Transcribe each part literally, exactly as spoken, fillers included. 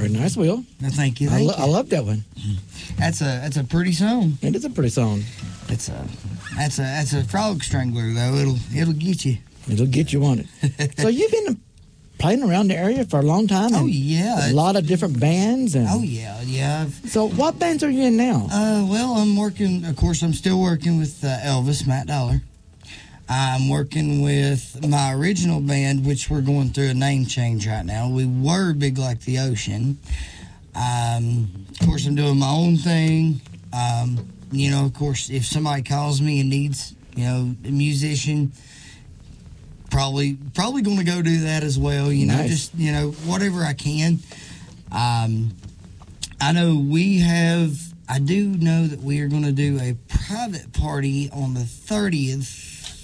Very nice, Will. No, thank you. I, Thank lo- you. I love that one. That's a that's a pretty song. It is a pretty song. It's a that's a that's a frog strangler though. It'll it'll get you. It'll get you on it. So you've been playing around the area for a long time. Oh and yeah. A lot of different bands. And Oh yeah, yeah. I've- So what bands are you in now? Uh, well, I'm working. Of course, I'm still working with uh, Elvis Matt Dollar. I'm working with my original band, which we're going through a name change right now. We were Big Like the Ocean. Um, of course, I'm doing my own thing. Um, you know, of course, if somebody calls me and needs, you know, a musician, probably probably going to go do that as well. You know, Nice. just you know whatever I can. Um, I know we have. I do know that we are going to do a private party on the thirtieth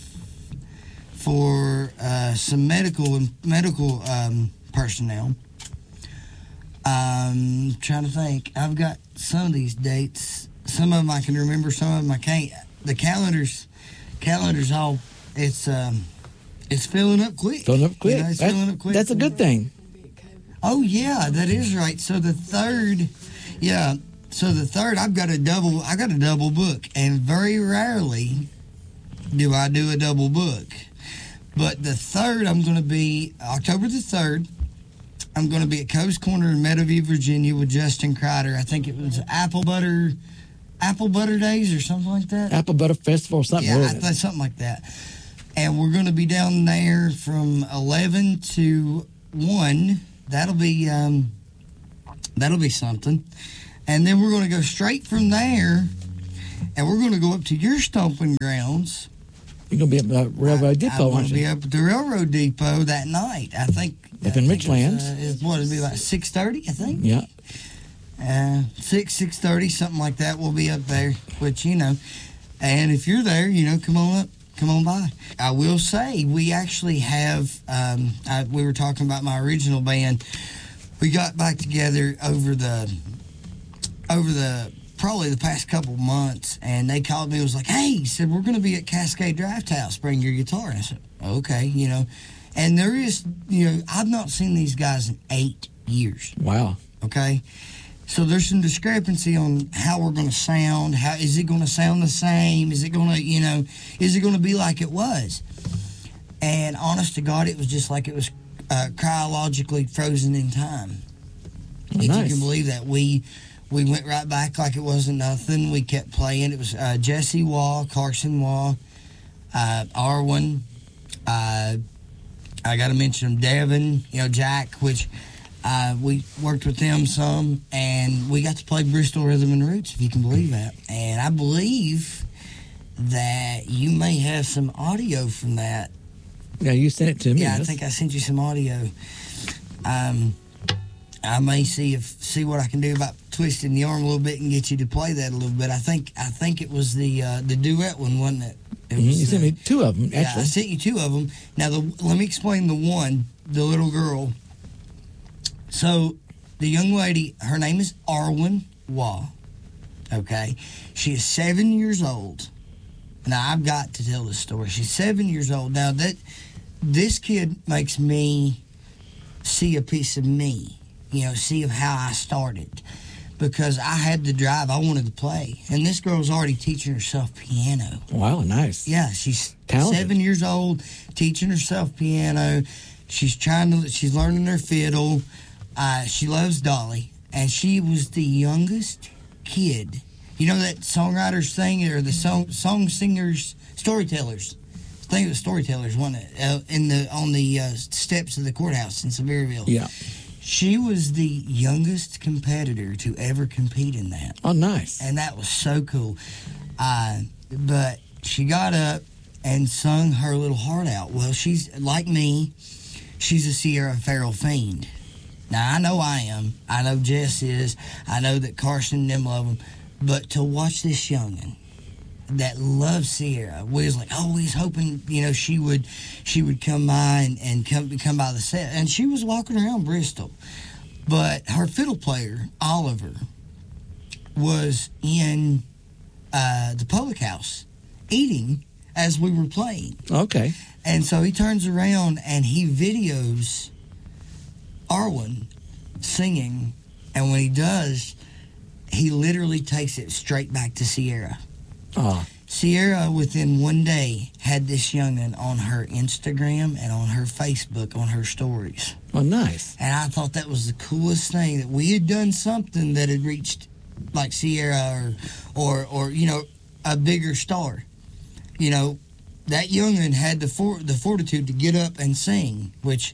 for uh, some medical and medical um, personnel. Um, trying to think. I've got some of these dates. Some of them I can remember. Some of them I can't. The calendars, calendars all. It's um, it's filling up quick. Filling up quick. You know, it's That- filling up quick. That's a good thing. Oh yeah, that is right. So the third, yeah. So the third, I've got a double. I got a double book, and very rarely do I do a double book. But the third, I'm going to be October the third. I'm going to be at Coast Corner in Meadowview, Virginia, with Justin Crider. I think it was Apple Butter, Apple Butter Days or something like that. Apple Butter Festival or something. Yeah, I wasn't it? thought something like that. And we're going to be down there from eleven to one. That'll be um, that'll be something. And then we're going to go straight from there, and we're going to go up to your stomping grounds. You're going to be at the Railroad I, Depot, I'm going aren't to be you? up at the Railroad Depot that night. I think. Up I in think it's, Richlands. Uh, is what it'll be like six thirty. I think. Yeah. Uh, six six thirty, something like that. We'll be up there, which you know. And if you're there, you know, come on up. Come on by. I will say we actually have. Um, I, we were talking about my original band. We got back together over the over the probably the past couple months, and they called me. and was like, "Hey," he said, "we're going to be at Cascade Draft House. Bring your guitar." And I said, "Okay," you know. And there is, you know, I've not seen these guys in eight years. Wow. Okay. So there's some discrepancy on how we're going to sound. How is it going to sound the same? Is it going to, you know, is it going to be like it was? And honest to God, it was just like it was uh, cryologically frozen in time. Oh, if nice. you can believe that, we we went right back like it wasn't nothing. We kept playing. It was uh, Jesse Waugh, Carson Waugh, uh, Arwen. Uh, I got to mention Devin, you know, Jack, which. Uh, we worked with them some, and we got to play Bristol Rhythm and Roots, if you can believe that. And I believe that you may have some audio from that. Yeah, you sent it to me. Yeah, I yes. think I sent you some audio. Um, I may see if see what I can do about twisting the arm a little bit and get you to play that a little bit. I think I think it was the uh, the duet one, wasn't it? It Mhm, was, you sent uh, me two of them, Yeah, I actually. sent you two of them. Now, the, let me explain the one, the little girl. So, the young lady, her name is Arwen Waugh, okay? She is seven years old. Now, I've got to tell this story. She's seven years old. Now, that this kid makes me see a piece of me, you know, see of how I started. Because I had the drive, I wanted to play. And this girl's already teaching herself piano. Wow, nice. Yeah, she's Talented. seven years old, teaching herself piano. She's trying to, she's learning her fiddle. Uh, she loves Dolly, and she was the youngest kid. You know that songwriters thing, or the song song singers, storytellers. I think it was storytellers, wasn't it? Uh, in the on the uh, steps of the courthouse in Sevierville. Yeah. She was the youngest competitor to ever compete in that. Oh, nice. And that was so cool. Uh, but she got up and sung her little heart out. Well, she's like me. She's a Sierra Farrell fiend. Now, I know I am. I know Jess is. I know that Carson and them love them. But to watch this youngin' that loves Sierra, we was like, oh, we was hoping, you know, she would she would come by and, and come, come by the set. And she was walking around Bristol. But her fiddle player, Oliver, was in uh, the public house eating as we were playing. Okay. And so he turns around and he videos Arwen singing And when he does, he literally takes it straight back to Sierra. Oh. Sierra, within one day, had this youngin' on her Instagram and on her Facebook, on her stories. Oh, nice. And I thought that was the coolest thing, that we had done something that had reached, like, Sierra or, or, or you know, a bigger star. You know, that youngin' had the for, the fortitude to get up and sing, which,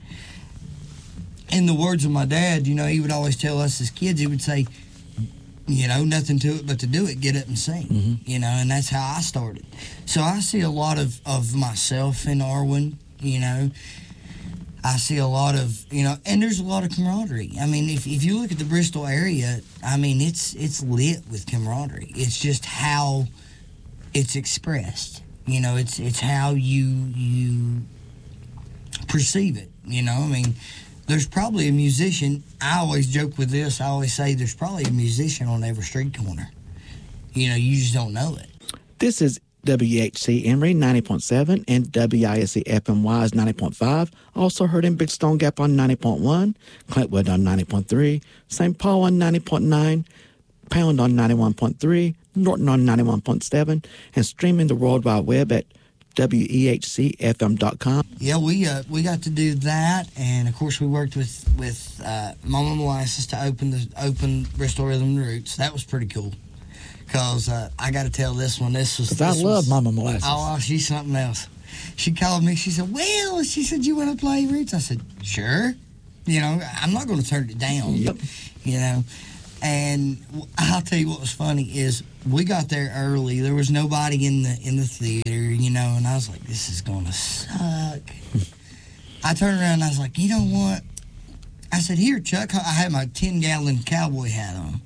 in the words of my dad, you know, he would always tell us as kids, he would say, you know, nothing to it but to do it, get up and sing, mm-hmm. you know, and that's how I started. So I see a lot of, of myself in Arwen, you know. I see a lot of, you know, and there's a lot of camaraderie. I mean, if if you look at the Bristol area, I mean, it's it's lit with camaraderie. It's just how it's expressed. You know, it's it's how you you perceive it, you know. I mean, there's probably a musician. I always joke with this. I always say there's probably a musician on every street corner. You know, you just don't know it. This is W H C Emory ninety point seven and W I S C F M Y is ninety point five. Also heard in Big Stone Gap on ninety point one, Clintwood on ninety point three, Saint Paul on ninety point nine, Pound on ninety-one point three, Norton on ninety-one point seven, and streaming the World Wide Web at W E H C F M dot com. Yeah, we uh, we got to do that, and of course we worked with with uh, Mama Molasses to open the open Bristol Rhythm and Roots. That was pretty cool, because uh, I got to tell this one. This was. Because I love was, Mama Molasses. Oh, she's something else. She called me. She said, "Well," she said, "you want to play Roots?" I said, "Sure." You know, I'm not going to turn it down. Yep. You know. And I'll tell you what was funny is we got there early. There was nobody in the in the theater, you know, and I was like, this is going to suck. I turned around and I was like, you know what? I said, here, Chuck. I had my ten-gallon cowboy hat on.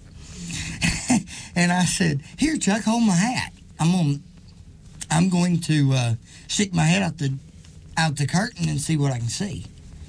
And I said, here, Chuck, hold my hat. I'm on, I'm going to uh, stick my head out the, out the curtain and see what I can see.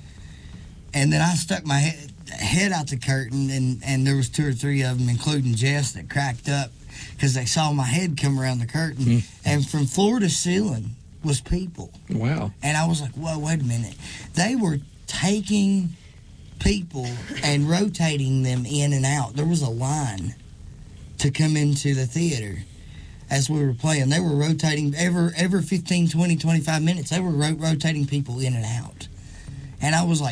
And then I stuck my head... head out the curtain, and, and there was two or three of them, including Jess, that cracked up because they saw my head come around the curtain. Mm. And from floor to ceiling was people. Wow. And I was like, whoa, wait a minute. They were taking people and rotating them in and out. There was a line to come into the theater as we were playing. They were rotating every, every fifteen, twenty, twenty-five minutes. They were ro- rotating people in and out. And I was like,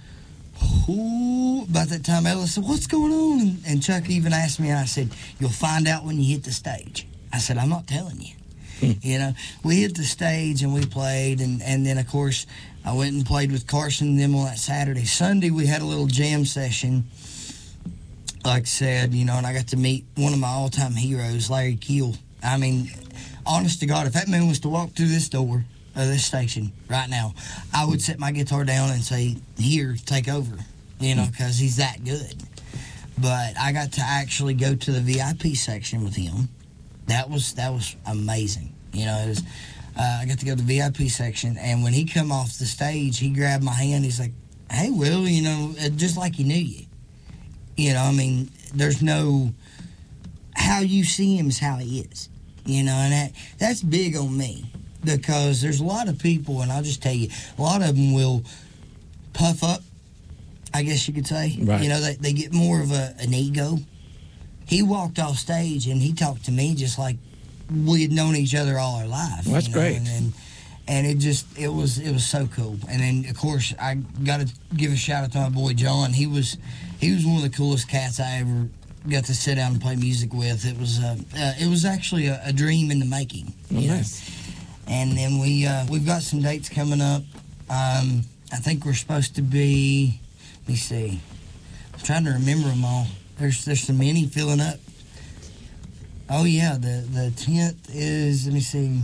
ooh, about that time, Ella said, what's going on? And, and Chuck even asked me, and I said, you'll find out when you hit the stage. I said, I'm not telling you. Hmm. You know, we hit the stage and we played, and, and then, of course, I went and played with Carson and them on that Saturday. Sunday, we had a little jam session, like I said, you know, and I got to meet one of my all-time heroes, Larry Keel. I mean, honest to God, if that man was to walk through this door, of this station right now, I would set my guitar down and say, here, take over, you know, because he's that good. But I got to actually go to the V I P section with him. That was that was amazing. You know, it was, uh, I got to go to the V I P section, and when he come off the stage, he grabbed my hand. He's like, hey, Will, you know, just like he knew you. You know, I mean, there's no, how you see him is how he is. You know, and that that's big on me. Because there's a lot of people, and I'll just tell you, a lot of them will puff up, I guess you could say. Right. You know, they, they get more of a, an ego. He walked off stage, and he talked to me just like we had known each other all our life. Well, that's you know? great. And, and, and it just, it was it was so cool. And then, of course, I got to give a shout out to my boy John. He was, he was one of the coolest cats I ever got to sit down and play music with. It was, uh, uh, it was actually a, a dream in the making. Oh, you nice. know? And then we, uh, we've got some dates coming up. Um, I think we're supposed to be, let me see. I'm trying to remember them all. There's there's so many filling up. Oh, yeah, the, the tenth is, let me see.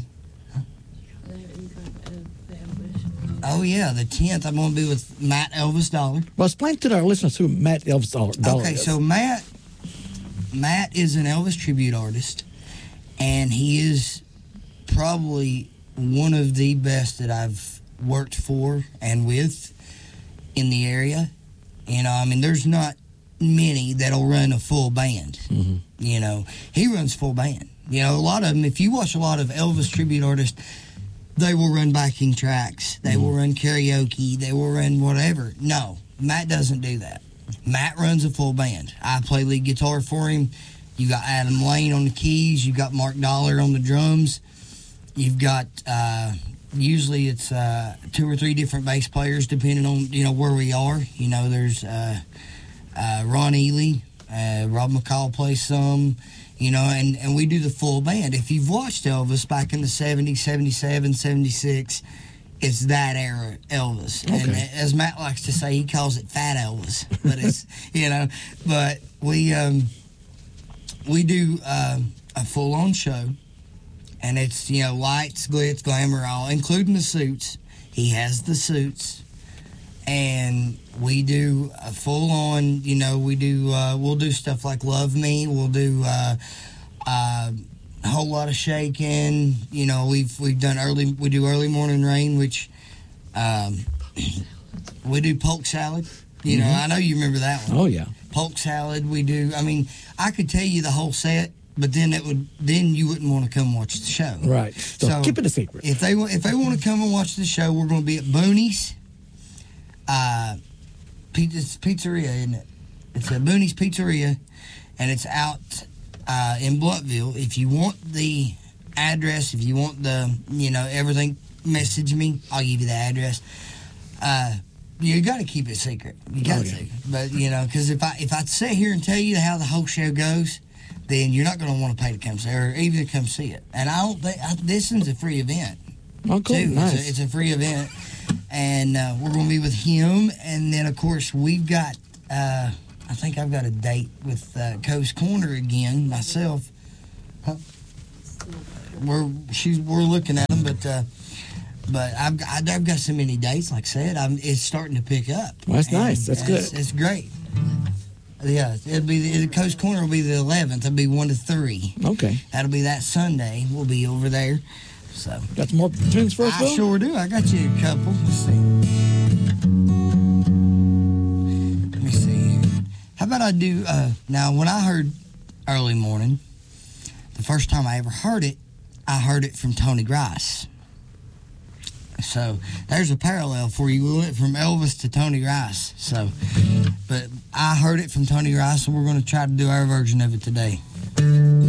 Oh, yeah, the tenth, I'm going to be with Matt Elvis Dollar. Well, explain to our listeners who Matt Elvis Dollar, Dollar okay, is. so Matt, Matt is an Elvis tribute artist, and he is probably one of the best that I've worked for and with in the area. You know, I mean, there's not many that'll run a full band. Mm-hmm. You know, he runs full band. You know, a lot of them, if you watch a lot of Elvis tribute artists, they will run backing tracks. They mm-hmm. will run karaoke. They will run whatever. No, Matt doesn't do that. Matt runs a full band. I play lead guitar for him. You got Adam Lane on the keys. You got Mark Dollar on the drums. You've got uh, usually it's uh, two or three different bass players depending on you know where we are. You know, there's uh, uh, Ron Ely, uh, Rob McCall plays some. You know, and, and we do the full band. If you've watched Elvis back in the seventies, seventy-seven, seventy-six, it's that era Elvis. Okay. And as Matt likes to say, he calls it Fat Elvis. But it's, you know, but we um, we do um, a full-on show. And it's, you know, lights, glitz, glamour, all, including the suits. He has the suits. And we do a full-on, you know, we do, uh, we'll do stuff like Love Me. We'll do uh, uh, a whole lot of shaking. You know, we've we've done early, we do Early Morning Rain, which um, we do Polk Salad. You mm-hmm. know, I know you remember that one. Oh, yeah. Polk Salad, we do, I mean, I could tell you the whole set, but then it would, then you wouldn't want to come watch the show. Right. So, so keep it a secret. If they, if they want to come and watch the show, we're going to be at Booney's. Uh, it's Pizzeria, isn't it? It's a Booney's Pizzeria, and it's out uh, in Blountville. If you want the address, if you want the, you know, everything, message me. I'll give you the address. Uh, you got to keep it secret. You got to. Oh, yeah. But, you know, because if I, if I sit here and tell you how the whole show goes, then you're not going to want to pay to come see it, or even to come see it. And I don't think, I, this is a free event. Oh, cool. Too. Nice. It's a, it's a free event. And uh, we're going to be with him. And then, of course, we've got, uh, I think I've got a date with uh, Coast Corner again, myself. Huh? We're she's, we're looking at them, but uh, but I've, I've got so many dates, like I said, I'm, it's starting to pick up. Well, that's and nice. That's it's, good. It's great. Yeah, it'll be the Coast Corner will be the eleventh. It'll be one to three. Okay. That'll be that Sunday. We'll be over there. So got some more tunes for us, I Will? sure do. I got you a couple. Let's see. Let me see here. How about I do? Uh, now, when I heard Early Morning, the first time I ever heard it, I heard it from Tony Rice. So there's a parallel for you. We went from Elvis to Tony Rice. So, but I heard it from Tony Rice, and we're going to try to do our version of it today.